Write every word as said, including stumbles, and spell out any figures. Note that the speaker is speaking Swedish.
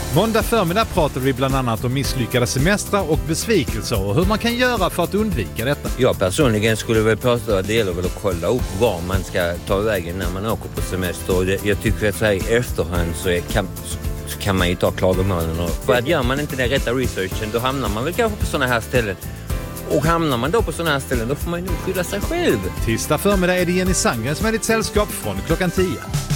Måndag förmiddag pratade vi bland annat om misslyckade semestrar och besvikelser och hur man kan göra för att undvika detta. Jag personligen skulle väl påstå att det gäller väl att kolla upp var man ska ta vägen när man åker på semester. Och det, jag tycker att så här i efterhand så, är, kan, så kan man ju ta klagomålen. Och för att gör man inte den rätta researchen då hamnar man väl kanske på sådana här ställen. Och hamnar man då på sådana här ställen då får man ju nog skylla sig själv. Tisdag förmiddag är det Jenny Sandgren som är ditt sällskap från klockan tio.